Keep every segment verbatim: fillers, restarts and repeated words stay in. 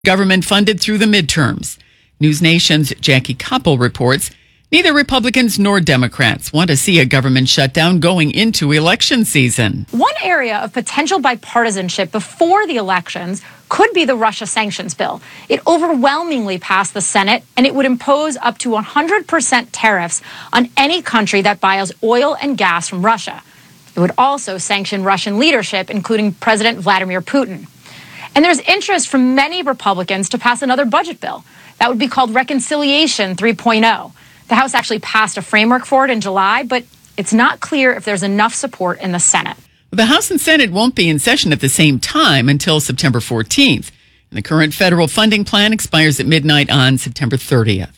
government funded through the midterms. News Nation's Jackie Koppel reports neither Republicans nor Democrats want to see a government shutdown going into election season. One area of potential bipartisanship before the elections could be the Russia sanctions bill. It overwhelmingly passed the Senate, and it would impose up to one hundred percent tariffs on any country that buys oil and gas from Russia. It would also sanction Russian leadership, including President Vladimir Putin. And there's interest from many Republicans to pass another budget bill. That would be called Reconciliation three point oh. The House actually passed a framework for it in July, but it's not clear if there's enough support in the Senate. The House and Senate won't be in session at the same time until September fourteenth. And the current federal funding plan expires at midnight on September thirtieth.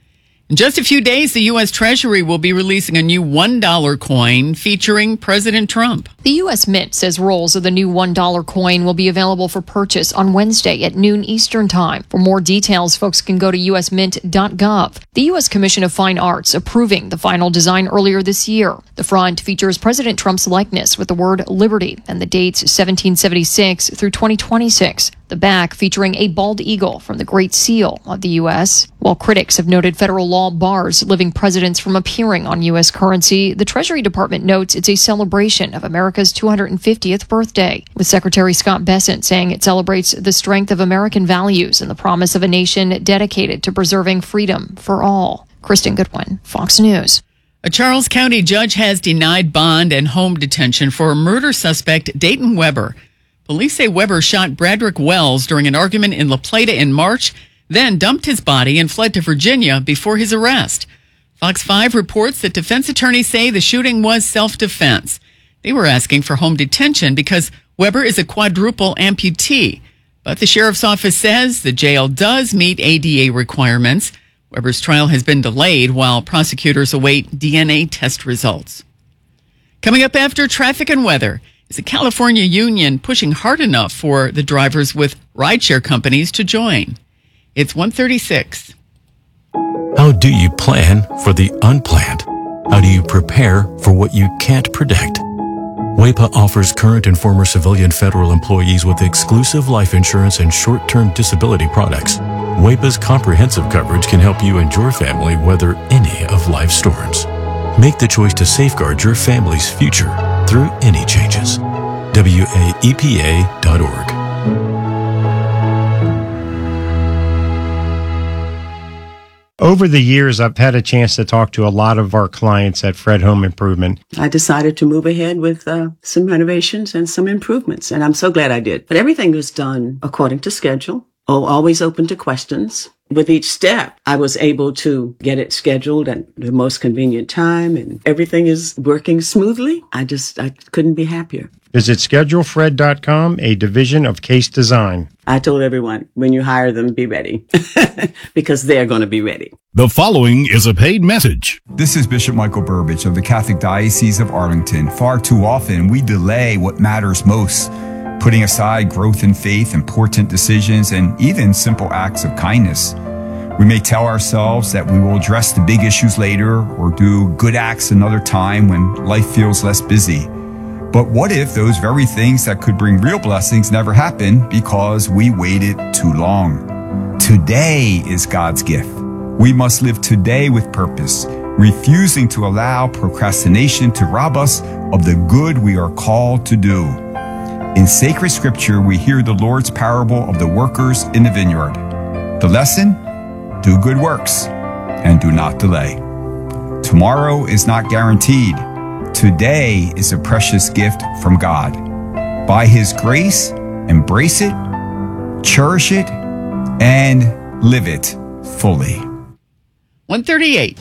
In just a few days, the U S. Treasury will be releasing a new one dollar coin featuring President Trump. The U S. Mint says rolls of the new one dollar coin will be available for purchase on Wednesday at noon Eastern Time. For more details, folks can go to u s mint dot gov. The U S. Commission of Fine Arts approving the final design earlier this year. The front features President Trump's likeness with the word liberty and the dates seventeen seventy-six through twenty twenty-six. The back featuring a bald eagle from the Great Seal of the U S. While critics have noted federal law bars living presidents from appearing on U S currency, the Treasury Department notes it's a celebration of America's two hundred fiftieth birthday, with Secretary Scott Bessent saying it celebrates the strength of American values and the promise of a nation dedicated to preserving freedom for all. Kristen Goodwin, Fox News. A Charles County judge has denied bond and home detention for murder suspect Dayton Weber. Police say Weber shot Bradrick Wells during an argument in La Plata in March, then dumped his body and fled to Virginia before his arrest. Fox five reports that defense attorneys say the shooting was self-defense. They were asking for home detention because Weber is a quadruple amputee. But the sheriff's office says the jail does meet A D A requirements. Weber's trial has been delayed while prosecutors await D N A test results. Coming up after traffic and weather, is the California Union pushing hard enough for the drivers with rideshare companies to join? It's one thirty-six. How do you plan for the unplanned? How do you prepare for what you can't predict? W E P A offers current and former civilian federal employees with exclusive life insurance and short-term disability products. W E P A's comprehensive coverage can help you and your family weather any of life's storms. Make the choice to safeguard your family's future through any changes. W A E P A dot org. Over the years, I've had a chance to talk to a lot of our clients at Fred Home Improvement. I decided to move ahead with uh, some renovations and some improvements, and I'm so glad I did. But everything was done according to schedule. Oh, always open to questions. With each step, I was able to get it scheduled at the most convenient time, and everything is working smoothly. I just, I couldn't be happier. Visit schedule fred dot com, a division of Case Design. I told everyone, when you hire them, be ready, because they're going to be ready. The following is a paid message. This is Bishop Michael Burbidge of the Catholic Diocese of Arlington. Far too often, we delay what matters most, putting aside growth in faith, important decisions, and even simple acts of kindness. We may tell ourselves that we will address the big issues later or do good acts another time when life feels less busy. But what if those very things that could bring real blessings never happen because we waited too long? Today is God's gift. We must live today with purpose, refusing to allow procrastination to rob us of the good we are called to do. In sacred scripture, we hear the Lord's parable of the workers in the vineyard. The lesson? Do good works and do not delay. Tomorrow is not guaranteed. Today is a precious gift from God. By His grace, embrace it, cherish it, and live it fully. one thirty-eight.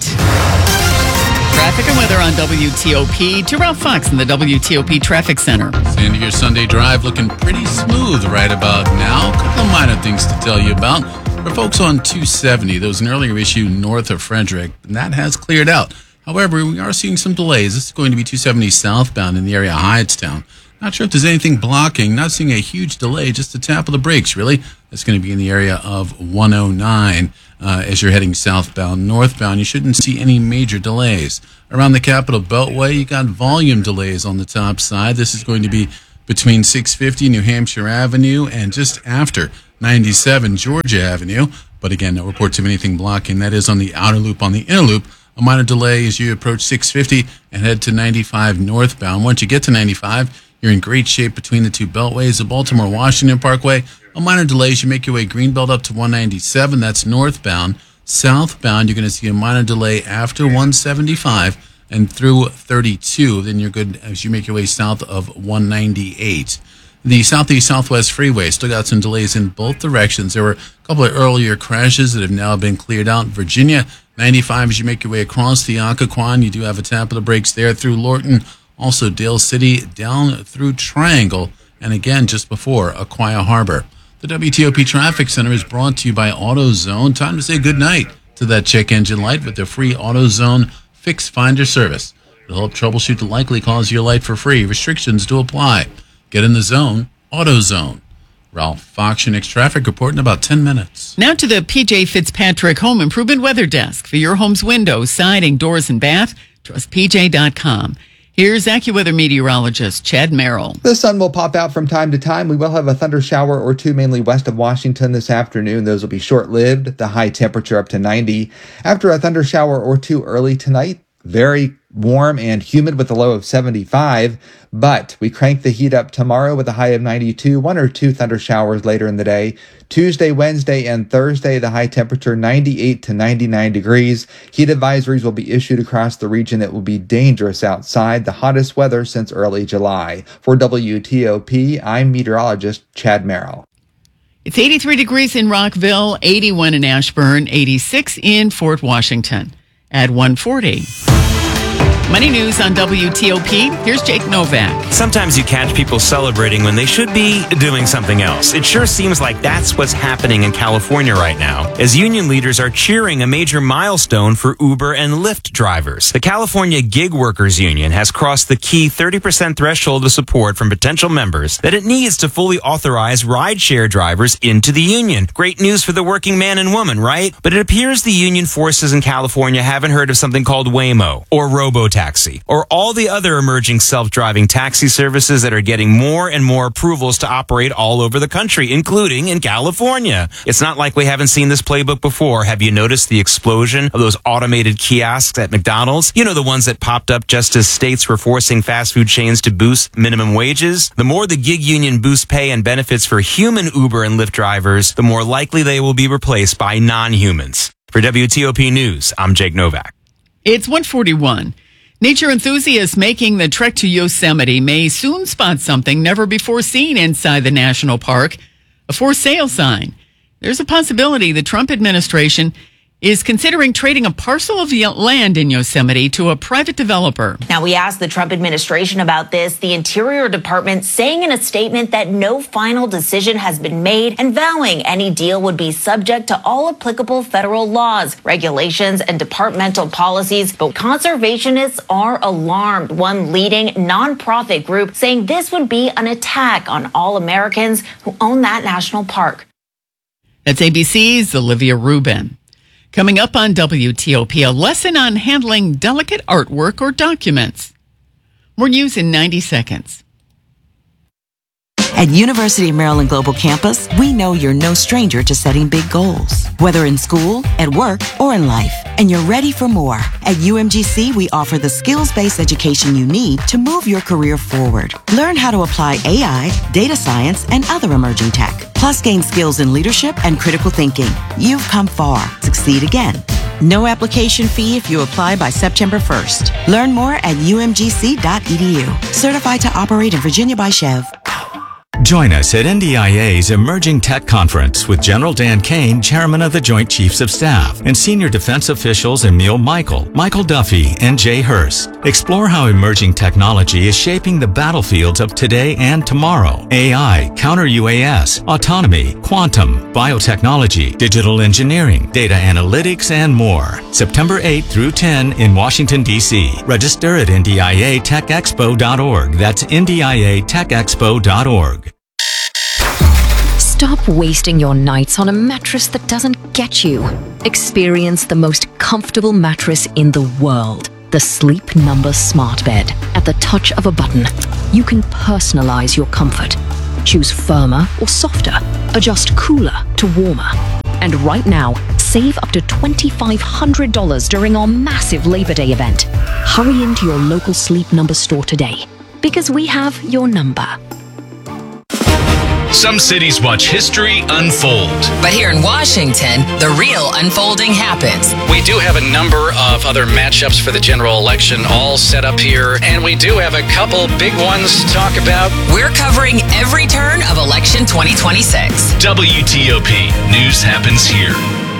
Traffic and weather on W T O P. To Ralph Fox in the W T O P Traffic Center. End of your Sunday drive looking pretty smooth right about now. A couple of minor things to tell you about. For folks on two seventy, there was an earlier issue north of Frederick, and that has cleared out. However, we are seeing some delays. This is going to be two seventy southbound in the area of Hyattstown. Not sure if there's anything blocking. Not seeing a huge delay, just a tap of the brakes, really. That's going to be in the area of one oh nine uh, as you're heading southbound. Northbound, you shouldn't see any major delays. Around the Capitol Beltway, you got volume delays on the top side. This is going to be between six fifty New Hampshire Avenue and just after ninety-seven Georgia Avenue. But again, no reports of anything blocking. That is on the outer loop. On the inner loop, a minor delay as you approach six fifty and head to ninety-five northbound. Once you get to ninety-five, you're in great shape between the two beltways. The Baltimore-Washington Parkway, a minor delay as you make your way Greenbelt up to one ninety-seven. That's northbound. Southbound, you're going to see a minor delay after one seventy-five and through thirty-two. Then you're good as you make your way south of one ninety-eight. The Southeast-Southwest Freeway still got some delays in both directions. There were a couple of earlier crashes that have now been cleared out. Virginia, ninety-five as you make your way across the Occoquan. You do have a tap of the brakes there through Lorton. Also Dale City down through Triangle. And again, just before Aquia Harbor. The W T O P Traffic Center is brought to you by AutoZone. Time to say goodnight to that check engine light with the free AutoZone Fix Finder service. It'll help troubleshoot the likely cause of your light for free. Restrictions do apply. Get in the zone, AutoZone. Ralph Fox, your next traffic report in about ten minutes. Now to the P J Fitzpatrick Home Improvement Weather Desk. For your home's windows, siding, doors, and bath, trust P J dot com. Here's AccuWeather meteorologist Chad Merrill. The sun will pop out from time to time. We will have a thunder shower or two mainly west of Washington this afternoon. Those will be short-lived. The high temperature up to ninety. After a thunder shower or two early tonight, very warm and humid with a low of seventy-five. But we crank the heat up tomorrow with a high of ninety-two. One or two thunder showers later in the day. Tuesday, Wednesday, and Thursday, the high temperature ninety-eight to ninety-nine degrees. Heat advisories will be issued across the region. It will be dangerous outside. The hottest weather since early July. For W T O P, I'm meteorologist Chad Merrill. It's eighty-three degrees in Rockville, eighty-one in Ashburn, eighty-six in Fort Washington. At one forty. Money News on W T O P. Here's Jake Novak. Sometimes you catch people celebrating when they should be doing something else. It sure seems like that's what's happening in California right now, as union leaders are cheering a major milestone for Uber and Lyft drivers. The California Gig Workers Union has crossed the key thirty percent threshold of support from potential members that it needs to fully authorize rideshare drivers into the union. Great news for the working man and woman, right? But it appears the union forces in California haven't heard of something called Waymo or RoboTaxi, or all the other emerging self-driving taxi services that are getting more and more approvals to operate all over the country, including in California. It's not like we haven't seen this playbook before. Have you noticed the explosion of those automated kiosks at McDonald's? You know, the ones that popped up just as states were forcing fast food chains to boost minimum wages? The more the gig union boosts pay and benefits for human Uber and Lyft drivers, the more likely they will be replaced by non-humans. For W T O P News, I'm Jake Novak. It's one forty-one. Nature enthusiasts making the trek to Yosemite may soon spot something never before seen inside the national park, a for sale sign. There's a possibility the Trump administration is considering trading a parcel of land in Yosemite to a private developer. Now, we asked the Trump administration about this, the Interior Department saying in a statement that no final decision has been made and vowing any deal would be subject to all applicable federal laws, regulations, and departmental policies. But conservationists are alarmed. One leading nonprofit group saying this would be an attack on all Americans who own that national park. That's A B C's Olivia Rubin. Coming up on W T O P, a lesson on handling delicate artwork or documents. More news in ninety seconds. At University of Maryland Global Campus, we know you're no stranger to setting big goals, whether in school, at work, or in life, and you're ready for more. At U M G C, we offer the skills-based education you need to move your career forward. Learn how to apply A I, data science, and other emerging tech, plus gain skills in leadership and critical thinking. You've come far. Succeed again. No application fee if you apply by September first. Learn more at U M G C dot E D U. Certified to operate in Virginia by Chev. Join us at N D I A's Emerging Tech Conference with General Dan Kane, Chairman of the Joint Chiefs of Staff, and Senior Defense Officials Emil Michael, Michael Duffy, and Jay Hurst. Explore how emerging technology is shaping the battlefields of today and tomorrow. A I, counter-U A S, autonomy, quantum, biotechnology, digital engineering, data analytics, and more. September eighth through tenth in Washington, D C. Register at N D I A tech expo dot org. That's N D I A tech expo dot org. Stop wasting your nights on a mattress that doesn't get you. Experience the most comfortable mattress in the world. The Sleep Number Smart Bed. At the touch of a button, you can personalize your comfort. Choose firmer or softer. Adjust cooler to warmer. And right now, save up to two thousand five hundred dollars during our massive Labor Day event. Hurry into your local Sleep Number store today, because we have your number. Some cities watch history unfold. But here in Washington, the real unfolding happens. We do have a number of other matchups for the general election all set up here, and we do have a couple big ones to talk about. We're covering every turn of election twenty twenty-six. W T O P News happens here.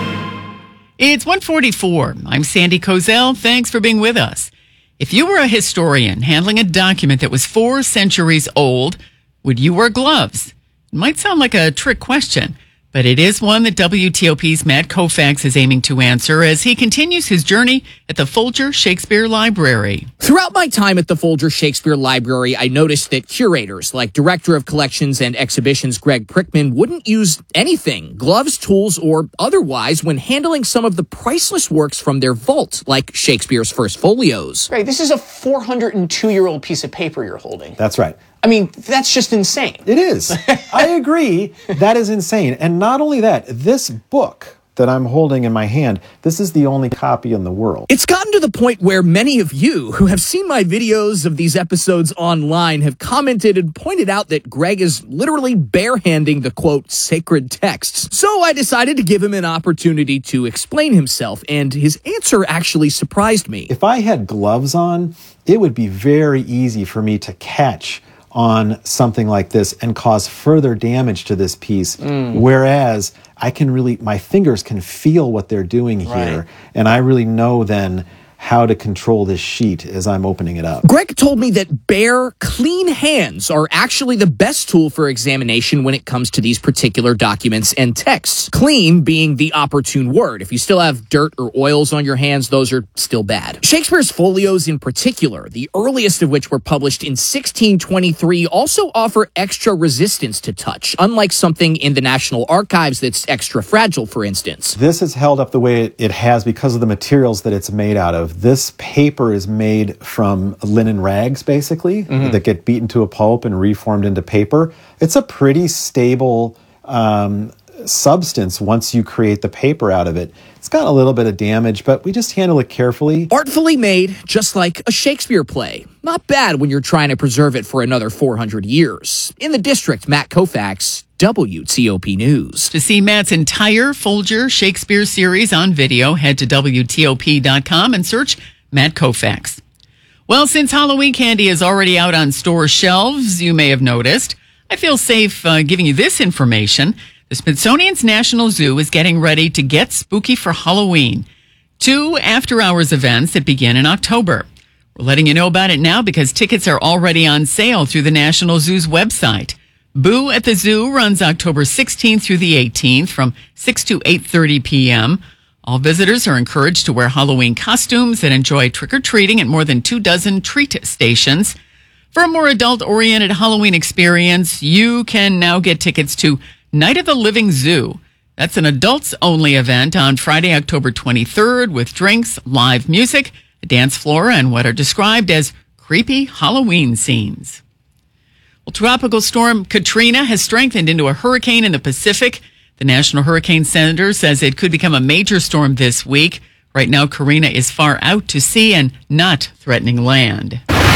It's one forty-four. I'm Sandy Kozel. Thanks for being with us. If you were a historian handling a document that was four centuries old, would you wear gloves? It might sound like a trick question, but it is one that W T O P's Matt Koufax is aiming to answer as he continues his journey at the Folger Shakespeare Library. Throughout my time at the Folger Shakespeare Library, I noticed that curators like Director of Collections and Exhibitions Greg Prickman wouldn't use anything, gloves, tools, or otherwise, when handling some of the priceless works from their vault, like Shakespeare's First Folios. Greg, this is a four hundred two year old piece of paper you're holding. That's right. I mean, that's just insane. It is. I agree. That is insane. And not only that, this book that I'm holding in my hand, this is the only copy in the world. It's gotten to the point where many of you who have seen my videos of these episodes online have commented and pointed out that Greg is literally barehanding the, quote, sacred texts. So I decided to give him an opportunity to explain himself, and his answer actually surprised me. If I had gloves on, it would be very easy for me to catch on something like this and cause further damage to this piece. Mm. Whereas I can really, my fingers can feel what they're doing here. Right. And I really know then how to control this sheet as I'm opening it up. Greg told me that bare, clean hands are actually the best tool for examination when it comes to these particular documents and texts. Clean being the opportune word. If you still have dirt or oils on your hands, those are still bad. Shakespeare's folios in particular, the earliest of which were published in sixteen twenty-three, also offer extra resistance to touch, unlike something in the National Archives that's extra fragile, for instance. This is held up the way it has because of the materials that it's made out of. This paper is made from linen rags, basically, mm-hmm. that get beaten to a pulp and reformed into paper. It's a pretty stable um, substance once you create the paper out of it. It's got a little bit of damage, but we just handle it carefully. Artfully made, just like a Shakespeare play. Not bad when you're trying to preserve it for another four hundred years. In the district, Matt Koufax, W T O P News. To see Matt's entire Folger Shakespeare series on video, head to W T O P dot com and search Matt Koufax. Well, since Halloween candy is already out on store shelves, you may have noticed, I feel safe uh, giving you this information. The Smithsonian's National Zoo is getting ready to get spooky for Halloween. Two after-hours events that begin in October. We're letting you know about it now because tickets are already on sale through the National Zoo's website. Boo at the Zoo runs October sixteenth through the eighteenth from six to eight thirty p.m. All visitors are encouraged to wear Halloween costumes and enjoy trick-or-treating at more than two dozen treat stations. For a more adult-oriented Halloween experience, you can now get tickets to Night of the Living Zoo. That's an adults-only event on Friday, October twenty-third with drinks, live music, a dance floor, and what are described as creepy Halloween scenes. Well, Tropical Storm Katrina has strengthened into a hurricane in the Pacific. The National Hurricane Center says it could become a major storm this week. Right now, Karina is far out to sea and not threatening land.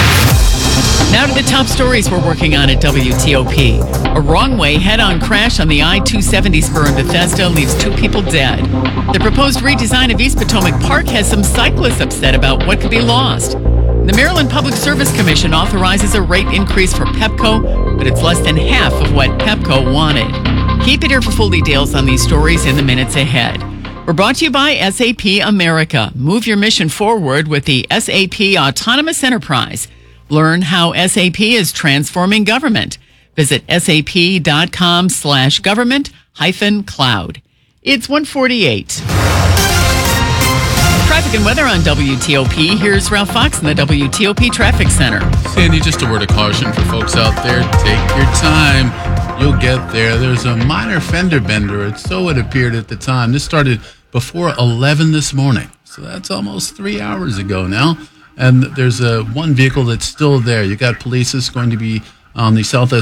Now to the top stories we're working on at W T O P. A wrong-way head-on crash on the I two seventy spur in Bethesda leaves two people dead. The proposed redesign of East Potomac Park has some cyclists upset about what could be lost. The Maryland Public Service Commission authorizes a rate increase for Pepco, but it's less than half of what Pepco wanted. Keep it here for full details on these stories in the minutes ahead. We're brought to you by S A P America. Move your mission forward with the S A P Autonomous Enterprise. Learn how S A P is transforming government. Visit sap.com slash government hyphen cloud. It's one forty-eight. Traffic and weather on W T O P. Here's Ralph Fox in the W T O P Traffic Center. Sandy, just a word of caution for folks out there. Take your time. You'll get there. There's a minor fender bender. It's so it appeared at the time. This started before eleven this morning. So that's almost three hours ago now. And there's a one vehicle that's still there. You got police is going to be on the southwest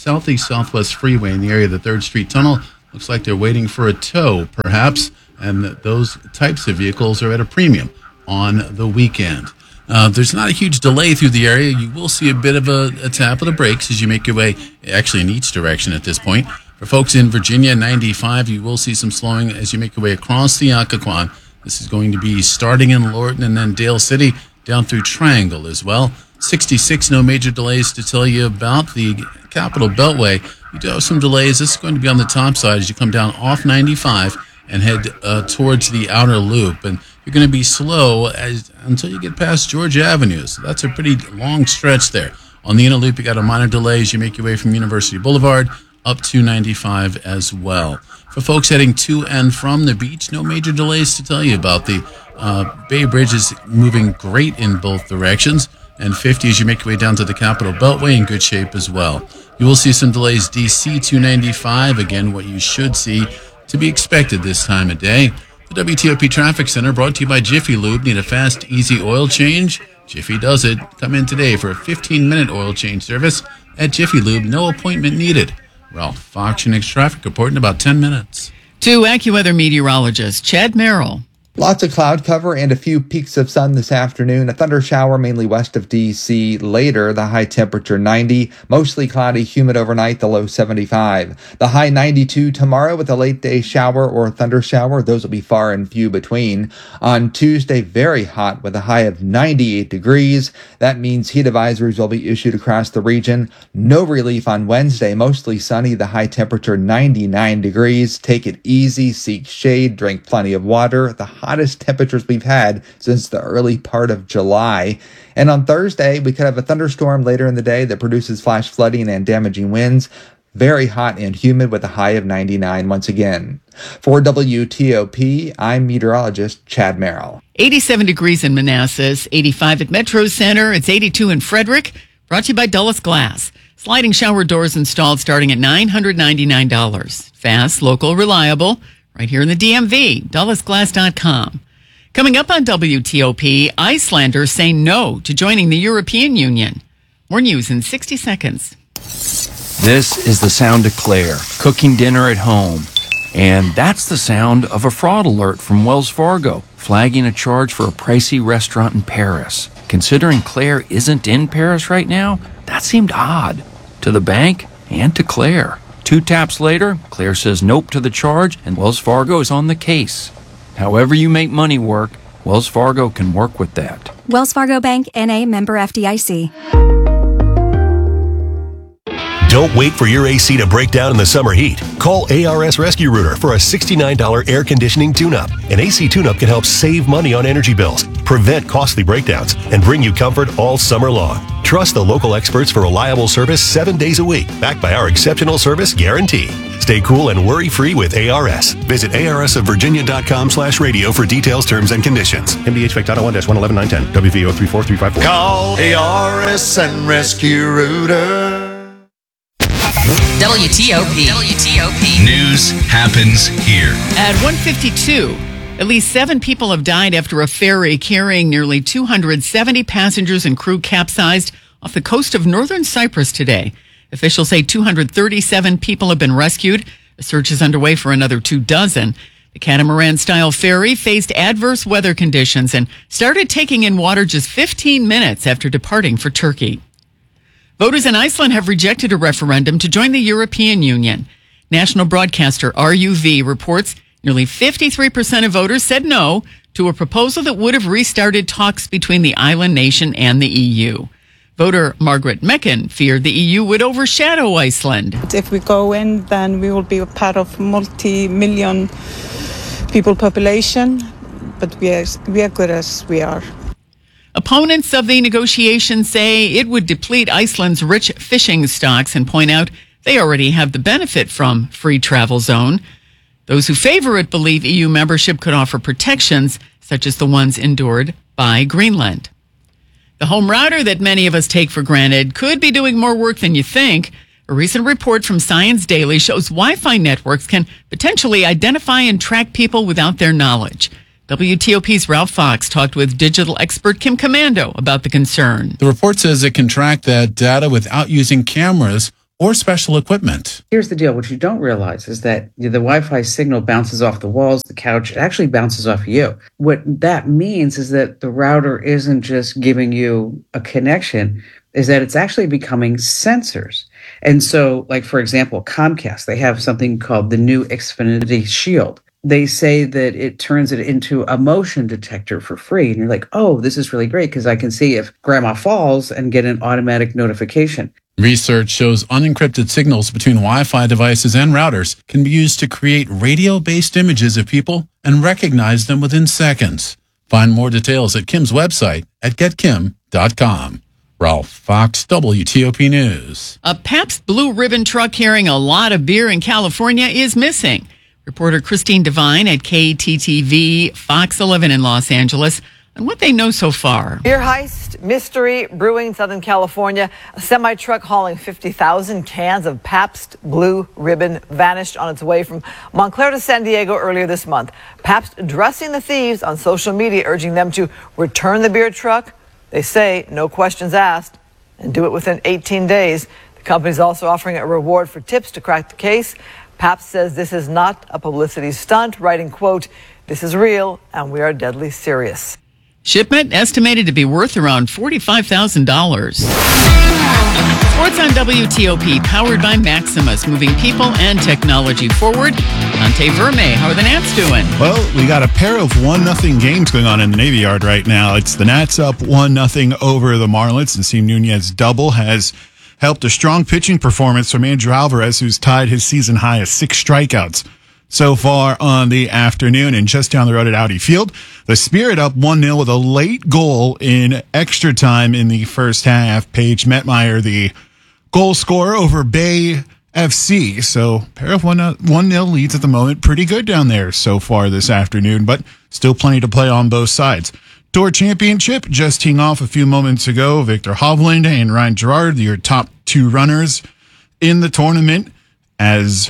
Southeast Southwest Freeway in the area of the third Street Tunnel. Looks like they're waiting for a tow, perhaps, and those types of vehicles are at a premium on the weekend. Uh, there's not a huge delay through the area. You will see a bit of a, a tap of the brakes as you make your way, actually in each direction at this point. For folks in Virginia, ninety-five, you will see some slowing as you make your way across the Occoquan. This is going to be starting in Lorton and then Dale City down through Triangle as well. sixty-six, no major delays to tell you about. The Capital Beltway, you do have some delays. This is going to be on the top side as you come down off ninety-five and head uh, towards the outer loop. And you're going to be slow as, until you get past George Avenue. So that's a pretty long stretch there. On the inner loop, you got a minor delay as you make your way from University Boulevard up to ninety-five as well. For folks heading to and from the beach, no major delays to tell you about. The uh, Bay Bridge is moving great in both directions. And fifty as you make your way down to the Capital Beltway in good shape as well. You will see some delays D C two ninety-five, again, what you should see to be expected this time of day. The W T O P Traffic Center brought to you by Jiffy Lube. Need a fast, easy oil change? Jiffy does it. Come in today for a fifteen-minute oil change service at Jiffy Lube. No appointment needed. Ralph Fox, your next traffic report in about ten minutes. To AccuWeather meteorologist Chad Merrill. Lots of cloud cover and a few peaks of sun this afternoon. A thunder shower mainly west of D C later. The high temperature ninety. Mostly cloudy, humid overnight. The low seventy-five. The high ninety-two tomorrow with a late day shower or thunder shower. Those will be far and few between. On Tuesday, very hot with a high of ninety-eight degrees. That means heat advisories will be issued across the region. No relief on Wednesday. Mostly sunny. The high temperature ninety-nine degrees. Take it easy. Seek shade. Drink plenty of water. The hottest temperatures we've had since the early part of July. And on Thursday, we could have a thunderstorm later in the day that produces flash flooding and damaging winds. Very hot and humid with a high of ninety-nine once again. For W T O P, I'm meteorologist Chad Merrill. eighty-seven degrees in Manassas, eighty-five at Metro Center. It's eighty-two in Frederick. Brought to you by Dulles Glass. Sliding shower doors installed starting at nine hundred ninety-nine dollars. Fast, local, reliable. Right here in the D M V, Dulles Glass dot com. Coming up on W T O P, Icelanders say no to joining the European Union. More news in sixty seconds. This is the sound of Claire, cooking dinner at home. And that's the sound of a fraud alert from Wells Fargo, flagging a charge for a pricey restaurant in Paris. Considering Claire isn't in Paris right now, that seemed odd. To the bank and to Claire. Two taps later, Claire says nope to the charge, and Wells Fargo is on the case. However you make money work, Wells Fargo can work with that. Wells Fargo Bank, N A, member F D I C. Don't wait for your A C to break down in the summer heat. Call A R S Rescue Rooter for a sixty-nine dollars air conditioning tune-up. An A C tune-up can help save money on energy bills, prevent costly breakdowns, and bring you comfort all summer long. Trust the local experts for reliable service seven days a week, backed by our exceptional service guarantee. Stay cool and worry-free with A R S. Visit A R S of Virginia dot com slash radio for details, terms, and conditions. M D H F A C Title one dash one eleven nine ten. W V O three four three five four. Call A R S and Rescue Rooter. W T O P. W T O P. News happens here. At one fifty-two, at least seven people have died after a ferry carrying nearly two hundred seventy passengers and crew capsized off the coast of northern Cyprus today. Officials say two hundred thirty-seven people have been rescued. A search is underway for another two dozen. The catamaran-style ferry faced adverse weather conditions and started taking in water just fifteen minutes after departing for Turkey. Voters in Iceland have rejected a referendum to join the European Union. National broadcaster R U V reports nearly fifty-three percent of voters said no to a proposal that would have restarted talks between the island nation and the E U. Voter Margaret Mecken feared the E U would overshadow Iceland. If we go in, then we will be a part of multi-million people population, but we are, we are good as we are. Opponents of the negotiation say it would deplete Iceland's rich fishing stocks and point out they already have the benefit from free travel zone. Those who favor it believe E U membership could offer protections such as the ones endured by Greenland. The home router that many of us take for granted could be doing more work than you think. A recent report from Science Daily shows Wi-Fi networks can potentially identify and track people without their knowledge. W T O P's Ralph Fox talked with digital expert Kim Commando about the concern. The report says it can track that data without using cameras or special equipment. Here's the deal. What you don't realize is that the Wi-Fi signal bounces off the walls, the couch. It actually bounces off you. What that means is that the router isn't just giving you a connection, is that it's actually becoming sensors. And so, like, for example, Comcast, they have something called the new Xfinity Shield. They say that it turns it into a motion detector for free. And you're like, oh, this is really great because I can see if grandma falls and get an automatic notification. Research shows unencrypted signals between Wi-Fi devices and routers can be used to create radio-based images of people and recognize them within seconds. Find more details at Kim's website at get kim dot com. Ralph Fox, W T O P News. A Pabst Blue Ribbon truck carrying a lot of beer in California is missing. Reporter Christine Devine at K T T V Fox eleven in Los Angeles on what they know so far. Beer heist, mystery, brewing Southern California. A semi-truck hauling fifty thousand cans of Pabst Blue Ribbon vanished on its way from Montclair to San Diego earlier this month. Pabst addressing the thieves on social media, urging them to return the beer truck. They say no questions asked and do it within eighteen days. The company's also offering a reward for tips to crack the case. Pabst says this is not a publicity stunt, writing, quote, "This is real and we are deadly serious." Shipment estimated to be worth around forty-five thousand dollars. Sports on W T O P, powered by Maximus, moving people and technology forward. Dante Verme, how are the Nats doing? Well, we got a pair of one nothing games going on in the Navy Yard right now. It's the Nats up one nothing over the Marlins, and Nasim Nunez double has helped a strong pitching performance from Andrew Alvarez, who's tied his season high of six strikeouts so far on the afternoon. And just down the road at Audi Field, the Spirit up one nil with a late goal in extra time in the first half. Paige Metmeyer, the goal scorer over Bay F C. So pair of one nil leads at the moment. Pretty good down there so far this afternoon, but still plenty to play on both sides. Tour Championship just teeing off a few moments ago. Victor Hovland and Ryan Gerard, your top two runners in the tournament, as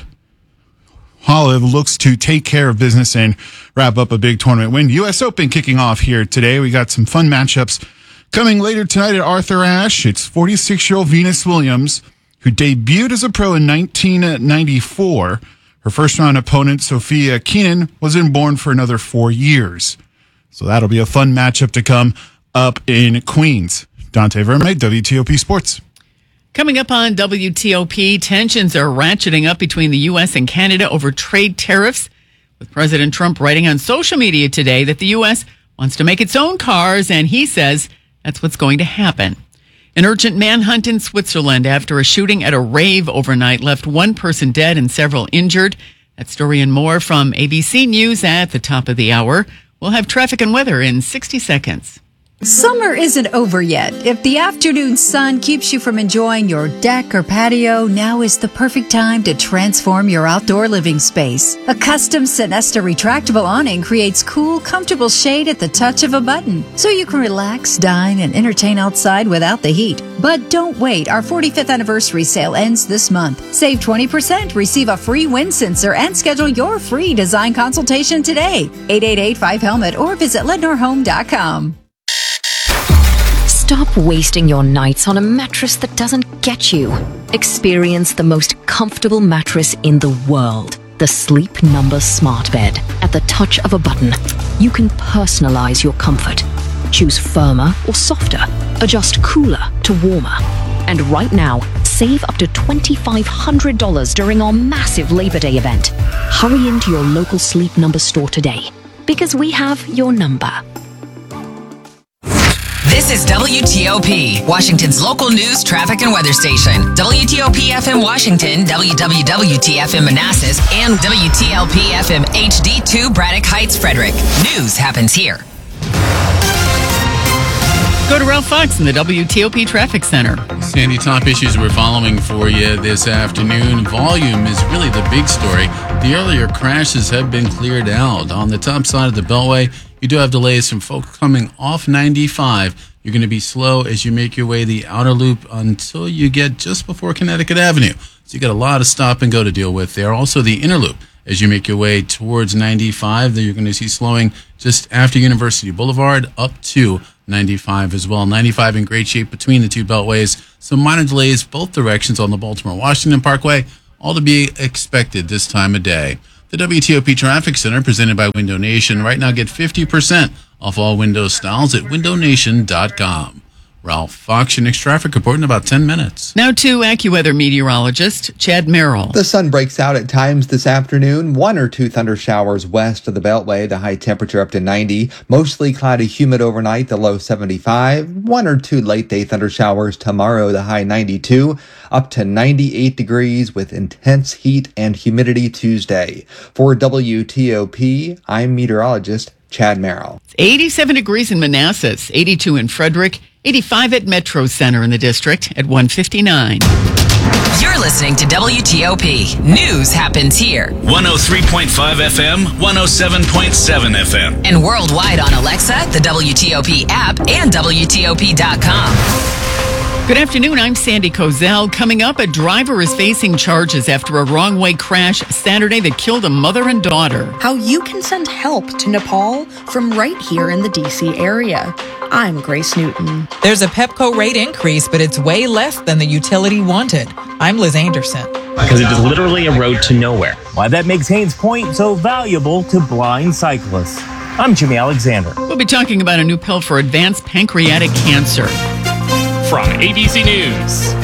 Hovland looks to take care of business and wrap up a big tournament win. U S Open kicking off here today. We got some fun matchups coming later tonight at Arthur Ashe. It's forty-six-year-old Venus Williams, who debuted as a pro in nineteen ninety-four. Her first-round opponent, Sophia Keenan, wasn't born for another four years. So that'll be a fun matchup to come up in Queens. Dante Verme, W T O P Sports. Coming up on W T O P, tensions are ratcheting up between the U S and Canada over trade tariffs, with President Trump writing on social media today that the U S wants to make its own cars, and he says that's what's going to happen. An urgent manhunt in Switzerland after a shooting at a rave overnight left one person dead and several injured. That story and more from A B C News at the top of the hour. We'll have traffic and weather in sixty seconds. Summer isn't over yet. If the afternoon sun keeps you from enjoying your deck or patio, now is the perfect time to transform your outdoor living space. A custom Sinesta retractable awning creates cool, comfortable shade at the touch of a button, so you can relax, dine, and entertain outside without the heat. But don't wait. Our forty-fifth anniversary sale ends this month. Save twenty percent, receive a free wind sensor, and schedule your free design consultation today. eight eight eight five helmet or visit lednor home dot com. Stop wasting your nights on a mattress that doesn't get you. Experience the most comfortable mattress in the world. The Sleep Number Smart Bed. At the touch of a button, you can personalize your comfort. Choose firmer or softer. Adjust cooler to warmer. And right now, save up to twenty-five hundred dollars during our massive Labor Day event. Hurry into your local Sleep Number store today, because we have your number. This is W T O P, Washington's local news, traffic, and weather station. W T O P F M Washington, W W W T F M Manassas, and W T L P F M H D two Braddock Heights, Frederick. News happens here. Go to Ralph Fox in the W T O P Traffic Center. Sandy, top issues we're following for you this afternoon. Volume is really the big story. The earlier crashes have been cleared out. On the top side of the Beltway, you do have delays from folks coming off ninety-five. You're going to be slow as you make your way the outer loop until you get just before Connecticut Avenue. So you got a lot of stop and go to deal with there. Also, the inner loop as you make your way towards ninety-five, that you're going to see slowing just after University Boulevard up to ninety-five as well. ninety-five in great shape between the two beltways. Some minor delays both directions on the Baltimore-Washington Parkway, all to be expected this time of day. The W T O P Traffic Center, presented by Window Nation, right now get fifty percent off all window styles at window nation dot com. Ralph Fox, your next traffic report in about ten minutes. Now to AccuWeather meteorologist Chad Merrill. The sun breaks out at times this afternoon. One or two thunder showers west of the Beltway. The high temperature up to ninety. Mostly cloudy, humid overnight. The low seventy-five. One or two late day thunder showers tomorrow. The high ninety-two. Up to ninety-eight degrees with intense heat and humidity Tuesday. For W T O P, I'm meteorologist Chad Merrill. eighty-seven degrees in Manassas, eighty-two in Frederick, eighty-five at Metro Center in the district at one fifty-nine. You're listening to W T O P. News happens here. one oh three point five F M, one oh seven point seven F M. And worldwide on Alexa, the W T O P app, and W T O P dot com. Good afternoon, I'm Sandy Kozel. Coming up, a driver is facing charges after a wrong-way crash Saturday that killed a mother and daughter. How you can send help to Nepal from right here in the D C area. I'm Grace Newton. There's a Pepco rate increase, but it's way less than the utility wanted. I'm Liz Anderson. Because it is literally a road to nowhere. Why that makes Haynes Point so valuable to blind cyclists. I'm Jimmy Alexander. We'll be talking about a new pill for advanced pancreatic cancer. From A B C News,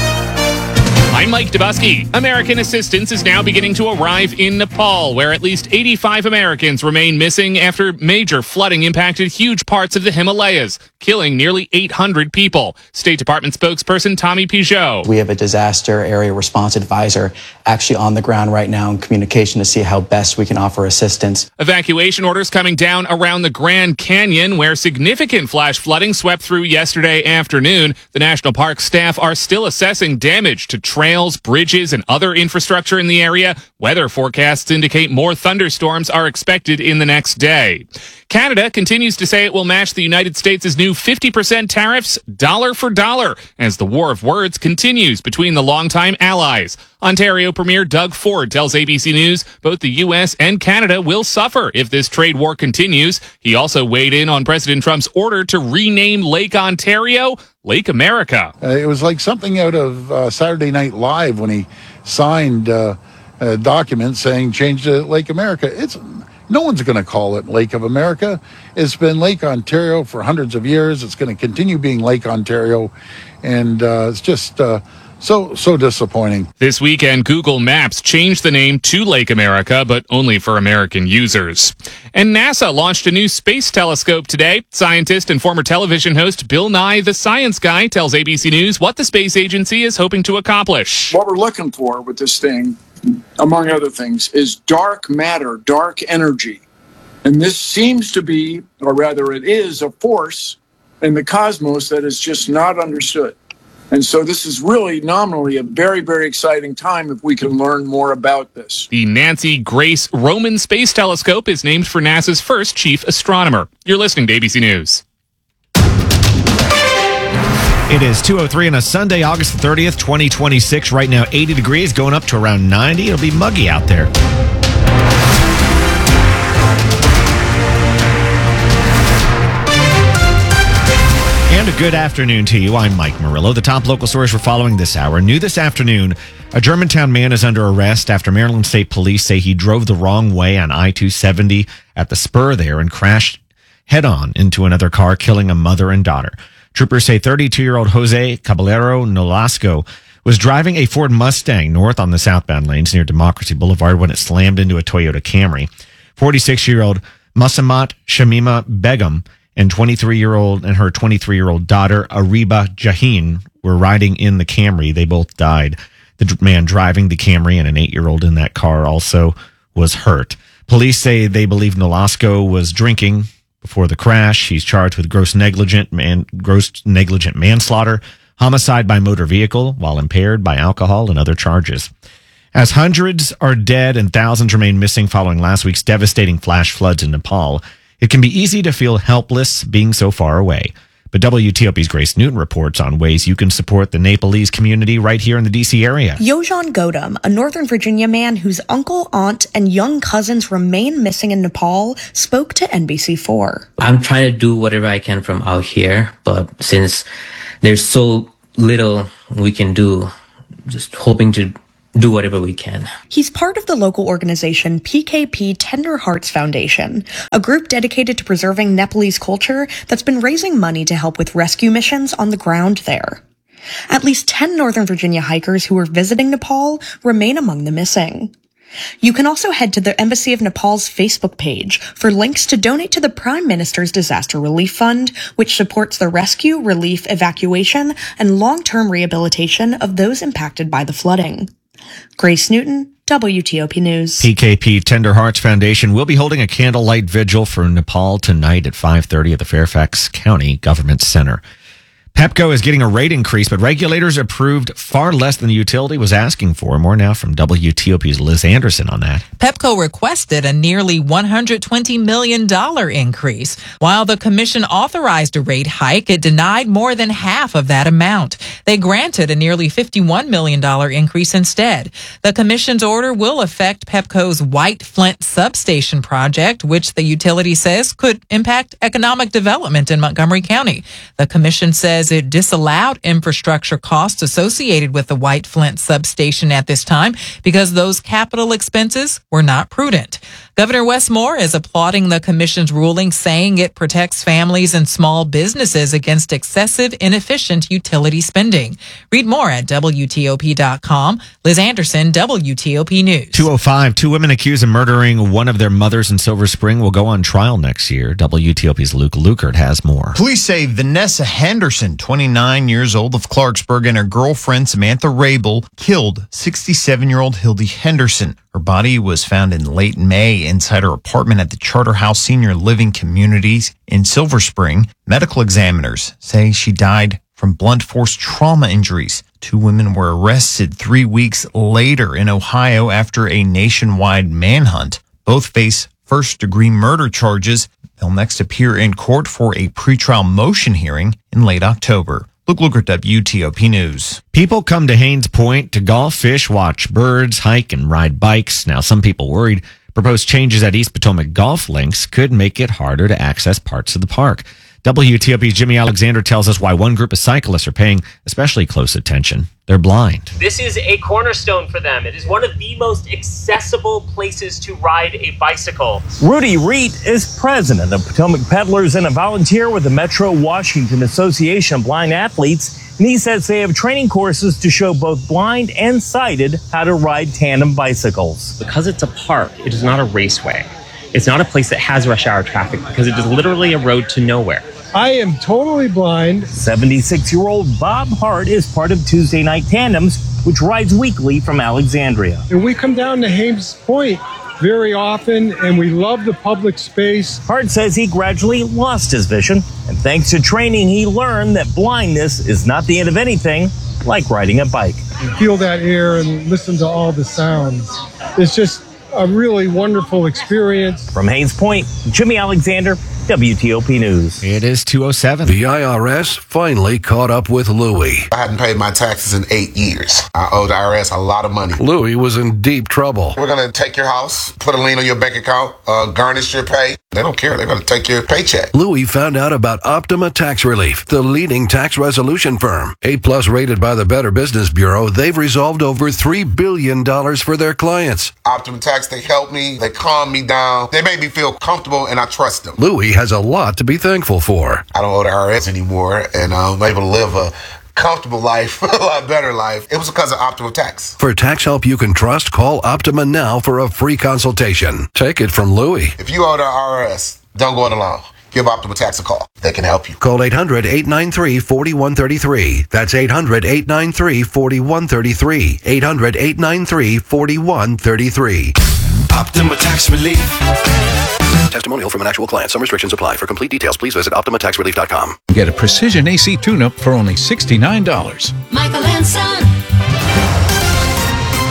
I'm Mike Dubusky. American assistance is now beginning to arrive in Nepal, where at least eighty-five Americans remain missing after major flooding impacted huge parts of the Himalayas, killing nearly eight hundred people. State Department spokesperson Tommy Pigeot. We have a disaster area response advisor actually on the ground right now in communication to see how best we can offer assistance. Evacuation orders coming down around the Grand Canyon, where significant flash flooding swept through yesterday afternoon. The National Park staff are still assessing damage to trails, bridges, and other infrastructure in the area. Weather forecasts indicate more thunderstorms are expected in the next day. Canada continues to say it will match the United States' new fifty percent tariffs dollar for dollar as the war of words continues between the longtime allies. Ontario Premier Doug Ford tells A B C News both the U S and Canada will suffer if this trade war continues. He also weighed in on President Trump's order to rename Lake Ontario Lake America. Uh, it was like something out of uh, Saturday Night Live when he signed uh, a document saying change to Lake America. It's no one's going to call it Lake of America. It's been Lake Ontario for hundreds of years. It's going to continue being Lake Ontario, and uh, it's just uh, so so disappointing. This weekend, Google Maps changed the name to Lake America, but only for American users. And NASA launched a new space telescope today. Scientist and former television host Bill Nye, the Science Guy, tells A B C News what the space agency is hoping to accomplish. What we're looking for with this thing, among other things, is dark matter, dark energy. And this seems to be, or rather it is, a force in the cosmos that is just not understood. And so this is really nominally a very, very exciting time if we can learn more about this. The Nancy Grace Roman Space Telescope is named for NASA's first chief astronomer. You're listening to A B C News. It is two oh three on a Sunday, August thirtieth, twenty twenty-six. Right now, eighty degrees, going up to around ninety. It'll be muggy out there. And a good afternoon to you. I'm Mike Murillo. The top local stories we're following this hour. New this afternoon, a Germantown man is under arrest after Maryland State Police say he drove the wrong way on I two seventy at the spur there and crashed head-on into another car, killing a mother and daughter. Troopers say thirty-two-year-old Jose Caballero Nolasco was driving a Ford Mustang north on the southbound lanes near Democracy Boulevard when it slammed into a Toyota Camry. forty-six-year-old Musammat Shamima Begum and twenty-three-year-old and her twenty-three-year-old daughter Ariba Jahin were riding in the Camry. They both died. The man driving the Camry and an eight-year-old in that car also was hurt. Police say they believe Nolasco was drinking before the crash. He's charged with gross negligent man, gross negligent manslaughter, homicide by motor vehicle while impaired by alcohol, and other charges. As hundreds are dead and thousands remain missing following last week's devastating flash floods in Nepal, it can be easy to feel helpless being so far away. But W T O P's Grace Newton reports on ways you can support the Nepalese community right here in the D C area. Yojan Godam, a Northern Virginia man whose uncle, aunt, and young cousins remain missing in Nepal, spoke to N B C four. I'm trying to do whatever I can from out here, but since there's so little we can do, just hoping to do whatever we can. He's part of the local organization P K P Tender Hearts Foundation, a group dedicated to preserving Nepalese culture that's been raising money to help with rescue missions on the ground there. At least ten Northern Virginia hikers who are visiting Nepal remain among the missing. You can also head to the Embassy of Nepal's Facebook page for links to donate to the Prime Minister's Disaster Relief Fund, which supports the rescue, relief, evacuation, and long-term rehabilitation of those impacted by the flooding. Grace Newton, W T O P News. P K P Tender Hearts Foundation will be holding a candlelight vigil for Nepal tonight at five thirty at the Fairfax County Government Center. Pepco is getting a rate increase, but regulators approved far less than the utility was asking for. More now from W T O P's Liz Anderson on that. Pepco requested a nearly one hundred twenty million dollars increase. While the commission authorized a rate hike, it denied more than half of that amount. They granted a nearly fifty-one million dollars increase instead. The commission's order will affect Pepco's White Flint substation project, which the utility says could impact economic development in Montgomery County. The commission says it disallowed infrastructure costs associated with the White Flint substation at this time because those capital expenses were not prudent. Governor Wes Moore is applauding the commission's ruling, saying it protects families and small businesses against excessive, inefficient utility spending. Read more at W T O P dot com. Liz Anderson, W T O P News. two oh five, two women accused of murdering one of their mothers in Silver Spring will go on trial next year. W T O P's Luke Lukert has more. Police say Vanessa Henderson, twenty-nine years old, of Clarksburg, and her girlfriend Samantha Rabel killed sixty-seven-year-old Hildy Henderson. Her body was found in late May inside her apartment at the Charterhouse Senior Living Communities in Silver Spring. Medical examiners say she died from blunt force trauma injuries. Two women were arrested three weeks later in Ohio after a nationwide manhunt. Both face first-degree murder charges. They'll next appear in court for a pretrial motion hearing in late October. Luke Lukert, W T O P News. People come to Haynes Point to golf, fish, watch birds, hike, and ride bikes. Now, some people worried proposed changes at East Potomac Golf Links could make it harder to access parts of the park. W T O P's Jimmy Alexander tells us why one group of cyclists are paying especially close attention. They're blind. This is a cornerstone for them. It is one of the most accessible places to ride a bicycle. Rudy Reet is president of Potomac Peddlers and a volunteer with the Metro Washington Association of Blind Athletes. And he says they have training courses to show both blind and sighted how to ride tandem bicycles. Because it's a park, it is not a raceway. It's not a place that has rush hour traffic because it is literally a road to nowhere. I am totally blind. seventy-six-year-old Bob Hart is part of Tuesday Night Tandems, which rides weekly from Alexandria. And we come down to Haynes Point very often, and we love the public space. Hart says he gradually lost his vision, and thanks to training, he learned that blindness is not the end of anything, like riding a bike. You feel that air and listen to all the sounds. It's just a really wonderful experience. From Haynes Point, Jimmy Alexander, W T O P News. It is two oh seven. The I R S finally caught up with Louie. I hadn't paid my taxes in eight years. I owed the I R S a lot of money. Louie was in deep trouble. We're going to take your house, put a lien on your bank account, uh, garnish your pay. They don't care. They're going to take your paycheck. Louie found out about Optima Tax Relief, the leading tax resolution firm. A-plus rated by the Better Business Bureau, they've resolved over three billion dollars for their clients. Optima Tax, they help me. They calm me down. They make me feel comfortable, and I trust them. Louie has a lot to be thankful for. I don't owe the I R S anymore, and I'm able to live a comfortable life, a lot better life. It was because of Optima Tax. For tax help you can trust, call Optima now for a free consultation. Take it from Louie. If you owe the I R S, don't go it alone. Give Optima Tax a call. They can help you. Call eight hundred, eight nine three, four one three three. That's eight hundred, eight nine three, four one three three. eight hundred, eight nine three, four one three three. Optima Tax Relief. Testimonial from an actual client. Some restrictions apply. For complete details, please visit Optima Tax Relief dot com. Get a precision A C tune-up for only sixty-nine dollars. Michael and Son.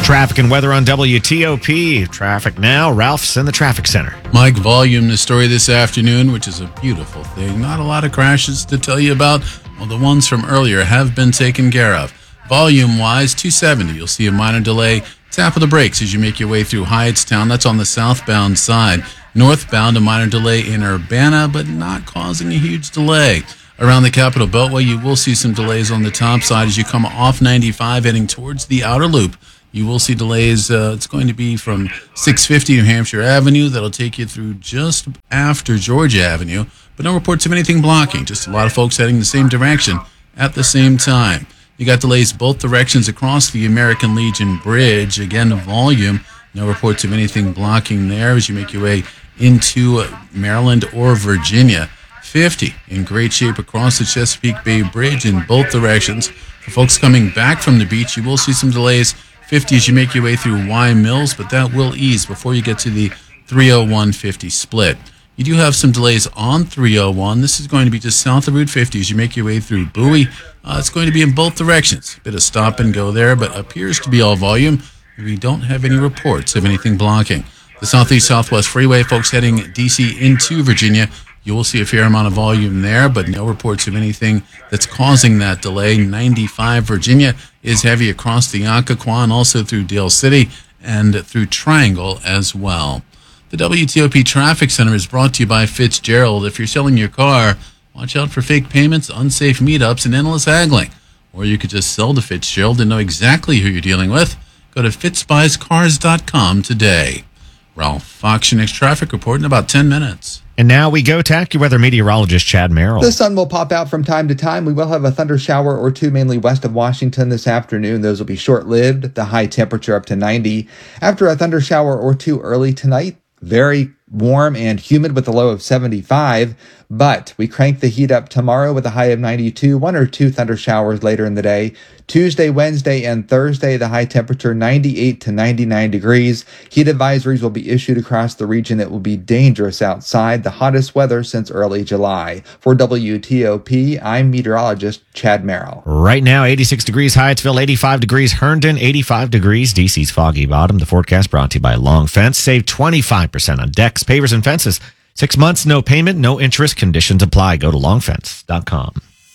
Traffic and weather on W T O P. Traffic now. Ralph's in the traffic center. Mike, volume, the story this afternoon, which is a beautiful thing. Not a lot of crashes to tell you about. Well, the ones from earlier have been taken care of. Volume-wise, two seventy. You'll see a minor delay. Tap of the brakes as you make your way through Hyattstown. That's on the southbound side. Northbound, a minor delay in Urbana, but not causing a huge delay. Around the Capitol Beltway, you will see some delays on the top side as you come off ninety-five heading towards the outer loop. You will see delays. Uh, it's going to be from six fifty New Hampshire Avenue. That'll take you through just after Georgia Avenue, but no reports of anything blocking. Just a lot of folks heading the same direction at the same time. You got delays both directions across the American Legion Bridge. Again, volume. No reports of anything blocking there as you make your way into Maryland or Virginia. fifty in great shape across the Chesapeake Bay Bridge in both directions. For folks coming back from the beach, you will see some delays. fifty as you make your way through Y Mills, but that will ease before you get to the three oh one fifty split. You do have some delays on three oh one. This is going to be just south of Route fifty as you make your way through Bowie. Uh, it's going to be in both directions. A bit of stop and go there, but appears to be all volume. We don't have any reports of anything blocking. The Southeast Southwest Freeway, folks heading D C into Virginia, you will see a fair amount of volume there, but no reports of anything that's causing that delay. ninety-five Virginia is heavy across the Occoquan, also through Dale City and through Triangle as well. The W T O P Traffic Center is brought to you by Fitzgerald. If you're selling your car, watch out for fake payments, unsafe meetups, and endless haggling. Or you could just sell to Fitzgerald and know exactly who you're dealing with. Go to fitz buys cars dot com today. Ralph, Fox Next Traffic Report in about ten minutes. And now we go to AccuWeather meteorologist Chad Merrill. The sun will pop out from time to time. We will have a thunder shower or two mainly west of Washington this afternoon. Those will be short-lived. The high temperature up to ninety. After a thunder shower or two early tonight, very warm and humid with a low of seventy-five. But we crank the heat up tomorrow with a high of ninety-two. One or two thunder showers later in the day. Tuesday, Wednesday, and Thursday, the high temperature ninety-eight to ninety-nine degrees. Heat advisories will be issued across the region. It will be dangerous outside. The hottest weather since early July. For W T O P, I'm meteorologist Chad Merrill. Right now, eighty-six degrees Hyattsville, eighty-five degrees Herndon, eighty-five degrees D C's Foggy Bottom. The forecast brought to you by Long Fence. Save twenty-five percent on decks, pavers, and fences. Six months, no payment, no interest. Conditions apply. Go to long fence dot com.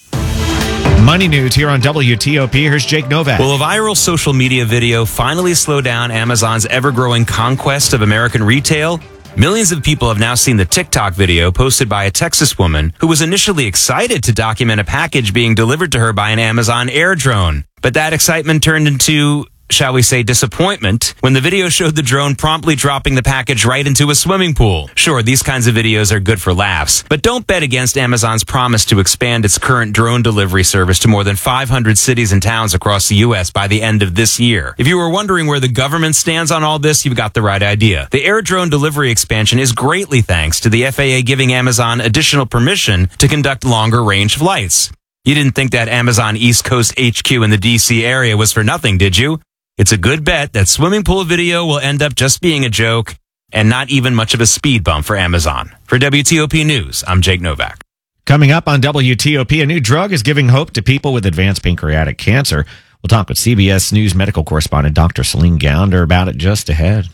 Money news here on W T O P. Here's Jake Novak. Will a viral social media video finally slow down Amazon's ever-growing conquest of American retail? Millions of people have now seen the TikTok video posted by a Texas woman who was initially excited to document a package being delivered to her by an Amazon air drone. But that excitement turned into, shall we say, disappointment when the video showed the drone promptly dropping the package right into a swimming pool. Sure, these kinds of videos are good for laughs, but don't bet against Amazon's promise to expand its current drone delivery service to more than five hundred cities and towns across the U S by the end of this year. If you were wondering where the government stands on all this, you've got the right idea. The air drone delivery expansion is greatly thanks to the F A A giving Amazon additional permission to conduct longer range flights. You didn't think that Amazon East Coast H Q in the D C area was for nothing, did you? It's a good bet that swimming pool video will end up just being a joke and not even much of a speed bump for Amazon. For W T O P News, I'm Jake Novak. Coming up on W T O P, a new drug is giving hope to people with advanced pancreatic cancer. We'll talk with C B S News medical correspondent Doctor Celine Gounder about it just ahead.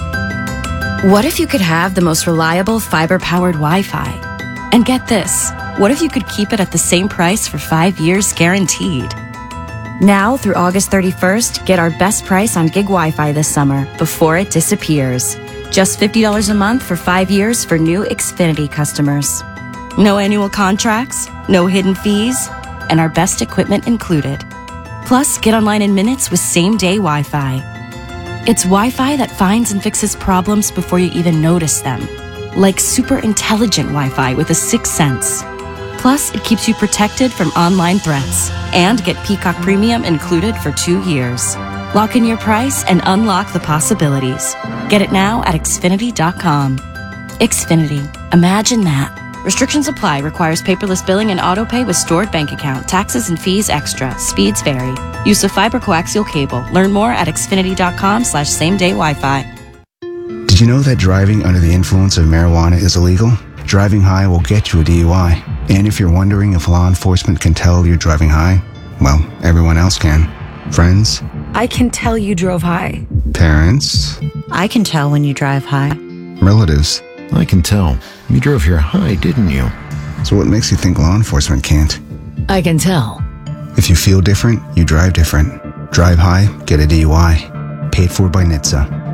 What if you could have the most reliable fiber-powered Wi-Fi? And get this, what if you could keep it at the same price for five years guaranteed? Now through August thirty-first, get our best price on gig Wi-Fi this summer before it disappears. Just fifty dollars a month for five years for new Xfinity customers. No annual contracts, no hidden fees, and our best equipment included. Plus, get online in minutes with same-day Wi-Fi. It's Wi-Fi that finds and fixes problems before you even notice them. Like super intelligent Wi-Fi with a sixth sense. Plus, it keeps you protected from online threats. And get Peacock Premium included for two years. Lock in your price and unlock the possibilities. Get it now at Xfinity dot com. Xfinity. Imagine that. Restrictions apply. Requires paperless billing and autopay with stored bank account. Taxes and fees extra. Speeds vary. Use of fiber coaxial cable. Learn more at Xfinity dot com slash same day Wi-Fi. Did you know that driving under the influence of marijuana is illegal? Driving high will get you a D U I. And if you're wondering if law enforcement can tell you're driving high, well, everyone else can. Friends, I can tell you drove high. Parents, I can tell when you drive high. relatives. I can tell. You drove here high, didn't you? So what makes you think law enforcement can't? I can tell. If you feel different, you drive different. Drive high, get a D U I. Paid for by N H T S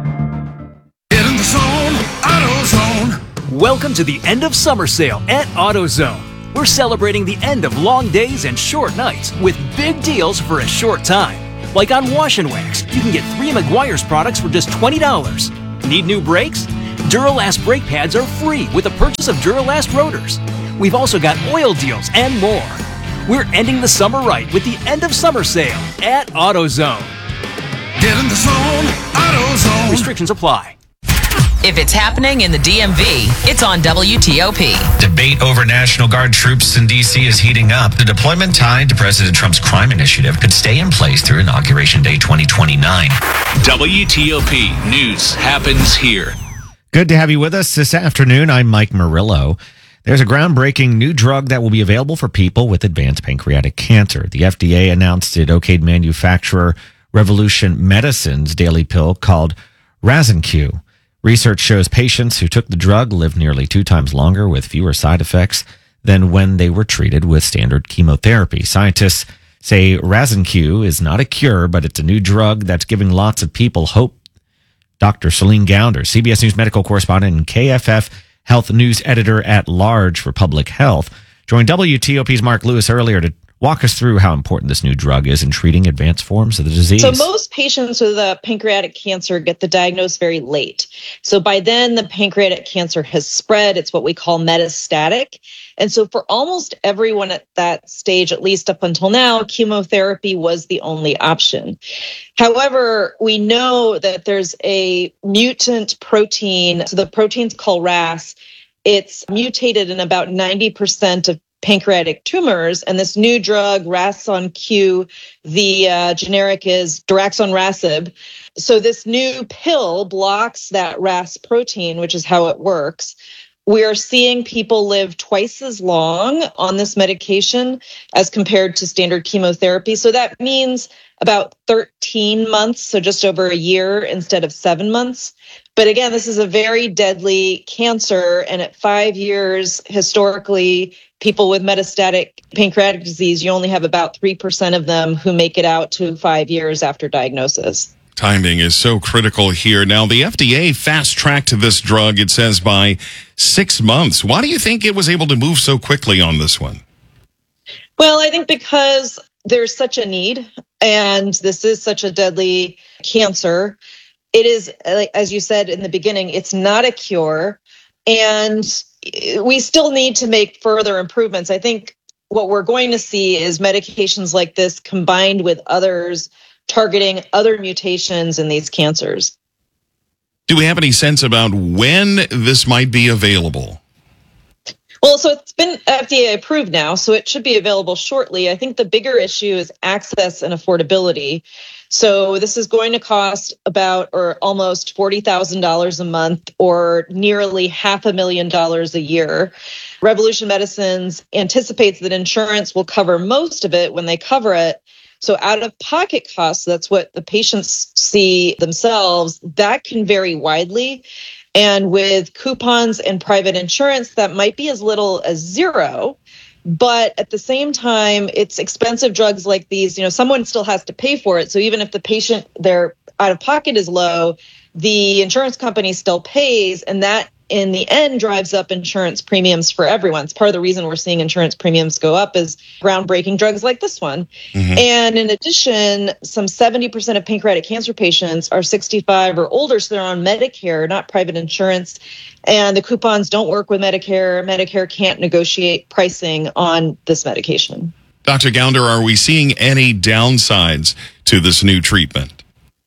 A. Get in the zone, AutoZone. Welcome to the end of summer sale at AutoZone. We're celebrating the end of long days and short nights with big deals for a short time. Like on Wash and Wax, you can get three Meguiar's products for just twenty dollars. Need new brakes? Duralast brake pads are free with the purchase of Duralast rotors. We've also got oil deals and more. We're ending the summer right with the end of summer sale at AutoZone. Get in the zone, AutoZone. Restrictions apply. If it's happening in the D M V, it's on W T O P. Debate over National Guard troops in D C is heating up. The deployment tied to President Trump's crime initiative could stay in place through Inauguration Day twenty twenty-nine. W T O P News happens here. Good to have you with us this afternoon. I'm Mike Murillo. There's a groundbreaking new drug that will be available for people with advanced pancreatic cancer. The F D A announced it okayed manufacturer Revolution Medicines' daily pill called Razanq. Research shows patients who took the drug lived nearly two times longer with fewer side effects than when they were treated with standard chemotherapy. Scientists say Razanq is not a cure, but it's a new drug that's giving lots of people hope. Doctor Celine Gounder, C B S News medical correspondent and K F F Health News editor at large for public health, joined W T O P's Mark Lewis earlier to walk us through how important this new drug is in treating advanced forms of the disease. So most patients with uh, pancreatic cancer get the diagnosis very late. So by then, the pancreatic cancer has spread. It's what we call metastatic. And so for almost everyone at that stage, at least up until now, chemotherapy was the only option. However, we know that there's a mutant protein. So the protein's called R A S. It's mutated in about ninety percent of pancreatic tumors, and this new drug, Razanq, the uh, generic is daraxonrasib. So this new pill blocks that R A S protein, which is how it works. We are seeing people live twice as long on this medication as compared to standard chemotherapy. So that means about thirteen months, so just over a year instead of seven months. But again, this is a very deadly cancer, and at five years, historically, people with metastatic pancreatic disease, you only have about three percent of them who make it out to five years after diagnosis. Timing is so critical here. Now, the F D A fast-tracked this drug, it says, by six months. Why do you think it was able to move so quickly on this one? Well, I think because there's such a need, and this is such a deadly cancer. It is, as you said in the beginning, it's not a cure, and we still need to make further improvements. I think what we're going to see is medications like this combined with others targeting other mutations in these cancers. Do we have any sense about when this might be available? Well, so it's been F D A approved now, so it should be available shortly. I think the bigger issue is access and affordability. So this is going to cost about or almost forty thousand dollars a month or nearly half a million dollars a year. Revolution Medicines anticipates that insurance will cover most of it when they cover it. So out-of-pocket costs, that's what the patients see themselves, that can vary widely. And with coupons and private insurance, that might be as little as zero. But at the same time, it's expensive drugs like these. You know, someone still has to pay for it. So even if the patient, their out-of-pocket is low, the insurance company still pays. And that, in the end, drives up insurance premiums for everyone. It's part of the reason we're seeing insurance premiums go up is groundbreaking drugs like this one. Mm-hmm. And in addition, some seventy percent of pancreatic cancer patients are sixty-five or older, so they're on Medicare, not private insurance. And the coupons don't work with Medicare. Medicare can't negotiate pricing on this medication. Doctor Gounder, are we seeing any downsides to this new treatment?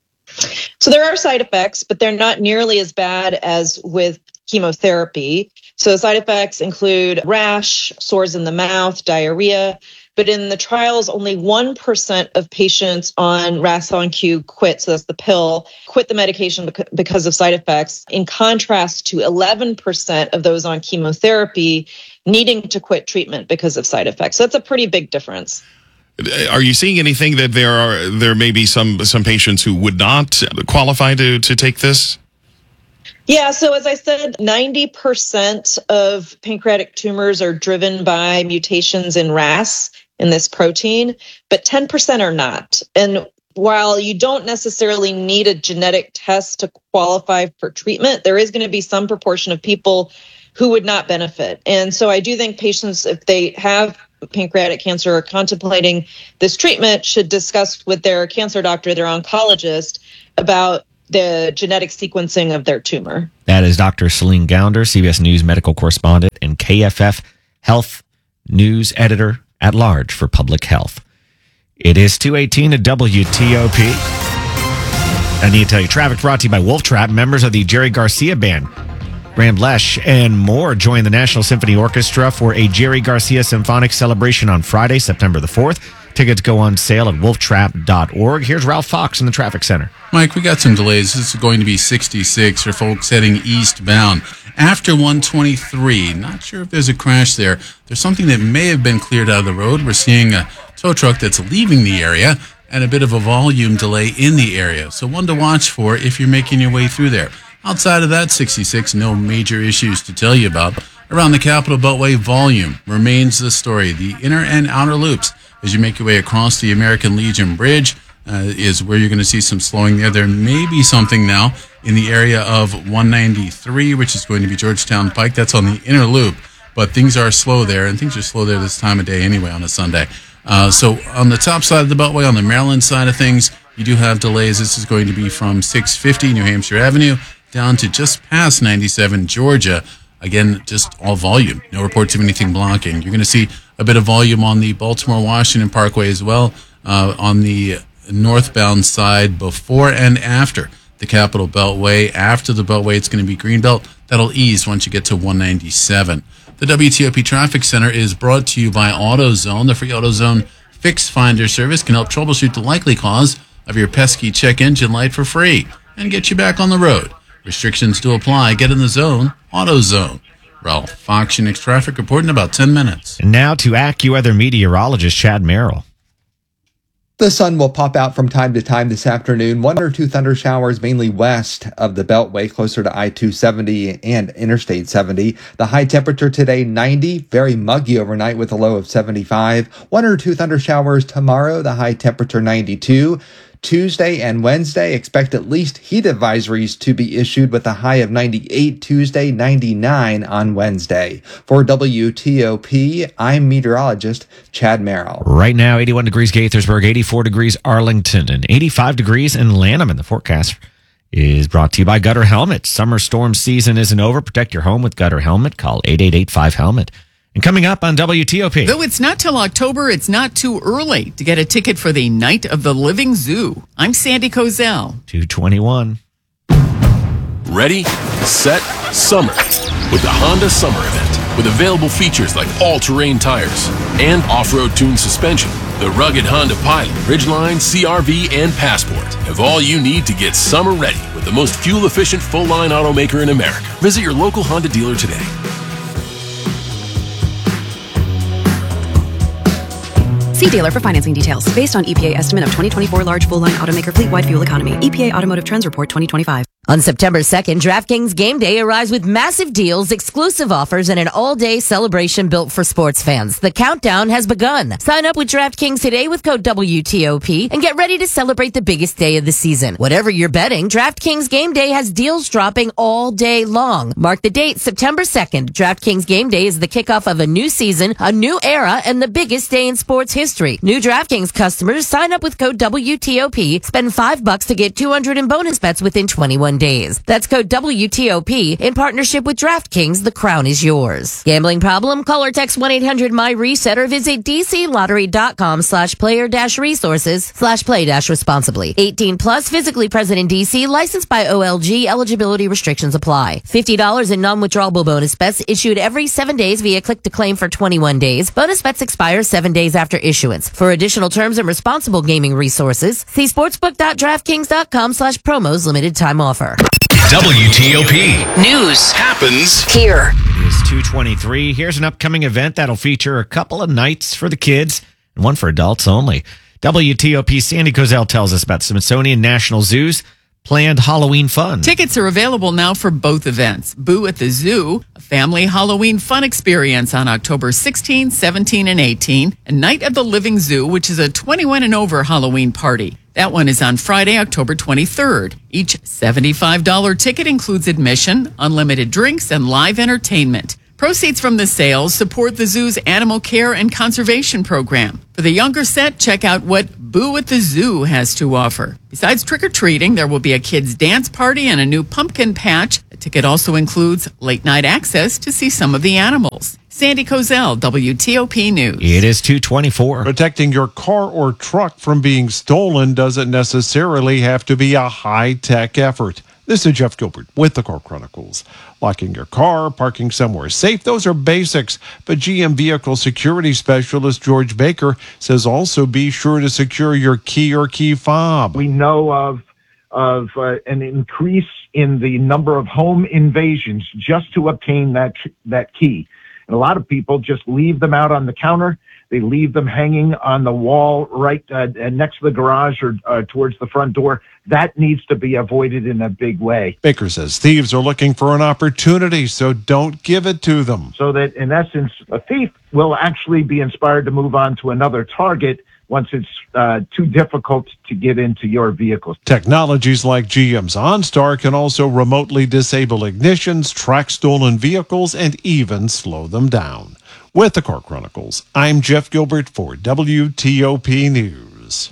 So there are side effects, but they're not nearly as bad as with chemotherapy. So side effects include rash, sores in the mouth, diarrhea. But in the trials, only one percent of patients on Razanq quit, so that's the pill, quit the medication because of side effects, in contrast to eleven percent of those on chemotherapy needing to quit treatment because of side effects. So that's a pretty big difference. Are you seeing anything that there are there may be some some patients who would not qualify to to take this? Yeah, so as I said, ninety percent of pancreatic tumors are driven by mutations in R A S, in this protein, but ten percent are not. And while you don't necessarily need a genetic test to qualify for treatment, there is going to be some proportion of people who would not benefit. And so I do think patients, if they have pancreatic cancer or contemplating this treatment, should discuss with their cancer doctor, their oncologist, about the genetic sequencing of their tumor. That is Doctor Celine Gounder, C B S News medical correspondent and K F F Health News editor at large for public health. It is two eighteen at W T O P. I need to tell you, traffic brought to you by Wolf Trap, members of the Jerry Garcia Band. Graham Lesh and more join the National Symphony Orchestra for a Jerry Garcia Symphonic celebration on Friday, September the fourth. Tickets go on sale at wolf trap dot org. Here's Ralph Fox in the traffic center. Mike, we got some delays. This is going to be sixty-six for folks heading eastbound. After one twenty-three, not sure if there's a crash there. There's something that may have been cleared out of the road. We're seeing a tow truck that's leaving the area and a bit of a volume delay in the area. So one to watch for if you're making your way through there. Outside of that, sixty-six, no major issues to tell you about. Around the Capitol Beltway, volume remains the story. The inner and outer loops, as you make your way across the American Legion Bridge, uh, is where you're going to see some slowing there. There may be something now in the area of one ninety-three, which is going to be Georgetown Pike. That's on the inner loop, but things are slow there, and things are slow there this time of day anyway on a Sunday. Uh, so on the top side of the Beltway, on the Maryland side of things, you do have delays. This is going to be from six fifty New Hampshire Avenue down to just past ninety-seven Georgia. Again, just all volume. No reports of anything blocking. You're going to see a bit of volume on the Baltimore-Washington Parkway as well, uh, on the northbound side before and after the Capitol Beltway. After the Beltway, it's going to be Greenbelt. That'll ease once you get to one ninety-seven. The W T O P Traffic Center is brought to you by AutoZone. The free AutoZone Fix Finder service can help troubleshoot the likely cause of your pesky check engine light for free and get you back on the road. Restrictions do apply. Get in the zone. AutoZone. Ralph Fox, your next traffic report in about ten minutes. And now to AccuWeather meteorologist Chad Merrill. The sun will pop out from time to time this afternoon. One or two thunder showers mainly west of the Beltway, closer to I two seventy and Interstate seventy. The high temperature today, ninety. Very muggy overnight with a low of seventy-five. One or two thunder showers tomorrow. The high temperature, ninety-two. Tuesday and Wednesday, expect at least heat advisories to be issued with a high of ninety-eight Tuesday, ninety-nine on Wednesday. For W T O P, I'm meteorologist Chad Merrill. Right now, eighty-one degrees Gaithersburg, eighty-four degrees Arlington, and eighty-five degrees in Lanham. And the forecast is brought to you by Gutter Helmet. Summer storm season isn't over. Protect your home with Gutter Helmet. Call eight eight eight five helmet. And coming up on W T O P. Though it's not till October, it's not too early to get a ticket for the Night of the Living Zoo. I'm Sandy Kozel. two twenty-one. Ready, set, summer with the Honda Summer Event. With available features like all-terrain tires and off-road tuned suspension, the rugged Honda Pilot, Ridgeline, C R V, and Passport have all you need to get summer ready with the most fuel-efficient full-line automaker in America. Visit your local Honda dealer today. See dealer for financing details. Based on E P A estimate of twenty twenty-four large full-line automaker fleet-wide fuel economy. E P A Automotive Trends Report twenty twenty-five. On September second, DraftKings Game Day arrives with massive deals, exclusive offers, and an all-day celebration built for sports fans. The countdown has begun. Sign up with DraftKings today with code W T O P and get ready to celebrate the biggest day of the season. Whatever you're betting, DraftKings Game Day has deals dropping all day long. Mark the date, September second. DraftKings Game Day is the kickoff of a new season, a new era, and the biggest day in sports history. New DraftKings customers sign up with code W T O P, spend five bucks to get two hundred in bonus bets within twenty-one days. That's code W T O P in partnership with DraftKings. The crown is yours. Gambling problem? Call or text one eight hundred my reset or visit dclottery.com slash player dash resources slash play dash responsibly. eighteen plus, physically present in D C, licensed by O L G. Eligibility restrictions apply. fifty dollars in non-withdrawable bonus bets issued every seven days via click to claim for twenty-one days. Bonus bets expire seven days after issuance. For additional terms and responsible gaming resources, see sportsbook.draftkings.com slash promos limited time offer. W T O P News happens here. It is two twenty-three. Here's an upcoming event that'll feature a couple of nights for the kids and one for adults only. W T O P Sandy Kozel tells us about Smithsonian National Zoo's planned Halloween fun. Tickets are available now for both events. Boo at the Zoo, a family Halloween fun experience on October sixteenth, seventeenth, and eighteenth, and Night of the Living Zoo, which is a twenty-one and over Halloween party. That one is on Friday, October twenty-third. Each seventy-five dollars ticket includes admission, unlimited drinks, and live entertainment. Proceeds from the sales support the zoo's animal care and conservation program. For the younger set, check out what Boo at the Zoo has to offer. Besides trick-or-treating, there will be a kids' dance party and a new pumpkin patch. The ticket also includes late-night access to see some of the animals. Sandy Kozel, W T O P News. It is two twenty-four. Protecting your car or truck from being stolen doesn't necessarily have to be a high-tech effort. This is Jeff Gilbert with the Car Chronicles. Locking your car, parking somewhere safe, those are basics. But G M Vehicle Security Specialist George Baker says also be sure to secure your key or key fob. We know of of uh, an increase in the number of home invasions just to obtain that that key. And a lot of people just leave them out on the counter. They leave them hanging on the wall right uh, next to the garage or uh, towards the front door. That needs to be avoided in a big way. Baker says thieves are looking for an opportunity, so don't give it to them. So that, in essence, a thief will actually be inspired to move on to another target once it's uh, too difficult to get into your vehicle. Technologies like G M's OnStar can also remotely disable ignitions, track stolen vehicles, and even slow them down. With the Car Chronicles, I'm Jeff Gilbert for W T O P News.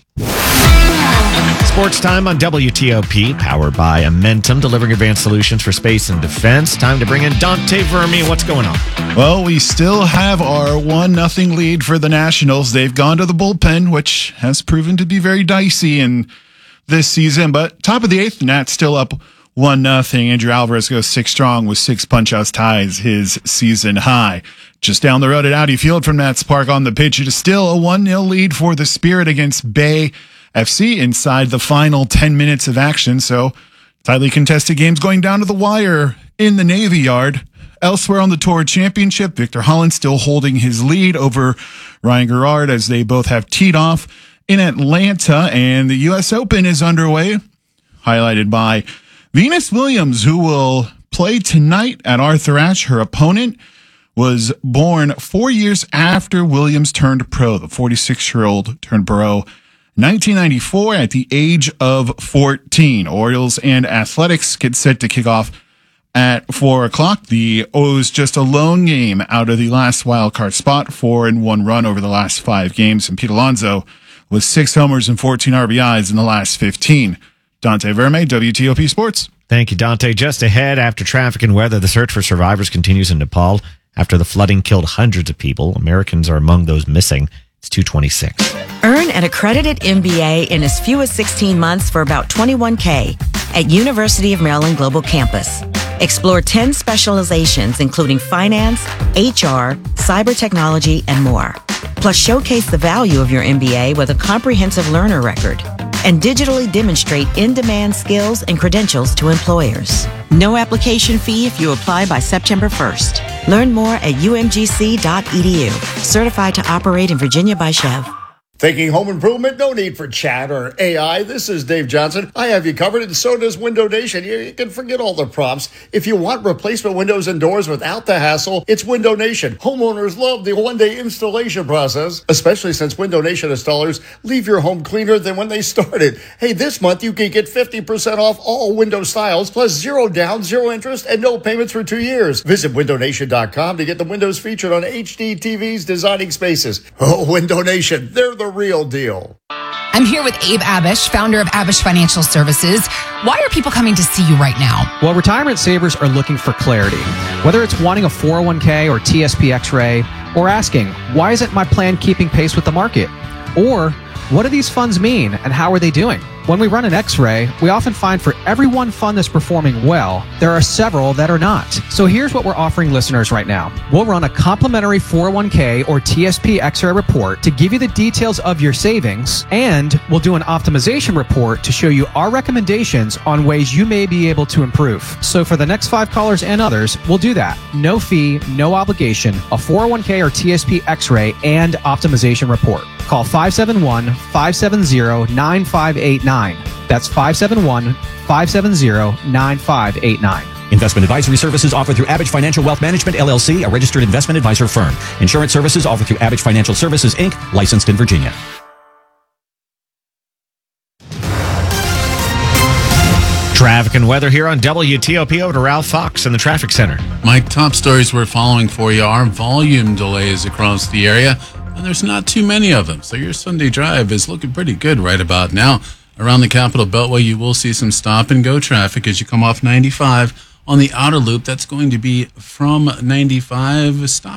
Sports time on W T O P, powered by Amentum, delivering advanced solutions for space and defense. Time to bring in Dante Vermi. What's going on? Well, we still have our one nothing lead for the Nationals. They've gone to the bullpen, which has proven to be very dicey in this season. But top of the eighth, Nats still up one nothing. Andrew Alvarez goes six strong with six punch-outs, ties his season high. Just down the road at Audi Field from Nats Park on the pitch, it is still a one nil lead for the Spirit against Bay F C inside the final ten minutes of action. So tightly contested games going down to the wire in the Navy Yard. Elsewhere on the Tour Championship, Victor Holland still holding his lead over Ryan Gerard as they both have teed off in Atlanta, and the U S Open is underway, highlighted by Venus Williams, who will play tonight at Arthur Ashe. Her opponent was born four years after Williams turned pro. The forty-six-year-old turned pro nineteen ninety-four at the age of fourteen. Orioles and Athletics get set to kick off at four o'clock. The O's just a lone game out of the last wild card spot, four and one run over the last five games. And Pete Alonso with six homers and fourteen R B Is in the last fifteen. Dante Verme, W T O P Sports. Thank you, Dante. Just ahead, after traffic and weather, the search for survivors continues in Nepal. After the flooding killed hundreds of people, Americans are among those missing. It's two twenty-six. Earn an accredited M B A in as few as sixteen months for about twenty-one K at University of Maryland Global Campus. Explore ten specializations, including finance, H R, cyber technology, and more. Plus, showcase the value of your M B A with a comprehensive learner record and digitally demonstrate in-demand skills and credentials to employers. No application fee if you apply by September first. Learn more at U M G C dot E D U. Certified to operate in Virginia by Chev. Thinking home improvement? No need for chat or A I. This is Dave Johnson. I have you covered, and so does Window Nation. You, you can forget all the prompts. If you want replacement windows and doors without the hassle, it's Window Nation. Homeowners love the one-day installation process, especially since Window Nation installers leave your home cleaner than when they started. Hey, this month you can get fifty percent off all window styles, plus zero down, zero interest, and no payments for two years. Visit window nation dot com to get the windows featured on H D T V's Designing Spaces. Oh, Window Nation, they're the real deal. I'm here with Abe Abish, founder of Abish Financial Services. Why are people coming to see you right now? Well, retirement savers are looking for clarity. Whether it's wanting a four oh one k or T S P X-ray, or asking, why isn't my plan keeping pace with the market? Or, what do these funds mean and how are they doing? When we run an X-ray, we often find for every one fund that's performing well, there are several that are not. So here's what we're offering listeners right now. We'll run a complimentary four oh one k or T S P X-ray report to give you the details of your savings, and we'll do an optimization report to show you our recommendations on ways you may be able to improve. So for the next five callers and others, we'll do that. No fee, no obligation, a four oh one k or T S P X-ray and optimization report. Call five seven one, five seven zero, nine five eight nine. That's five seven one, five seven zero, nine five eight nine. Investment advisory services offered through Abbott Financial Wealth Management, L L C, a registered investment advisor firm. Insurance services offered through Abbott Financial Services, Incorporated, licensed in Virginia. Traffic and weather here on W T O P. Over to Ralph Fox in the traffic center. Mike, top stories we're following for you are volume delays across the area, and there's not too many of them. So your Sunday drive is looking pretty good right about now. Around the Capitol Beltway, you will see some stop and go traffic as you come off ninety-five on the outer loop. That's going to be from ninety-five stop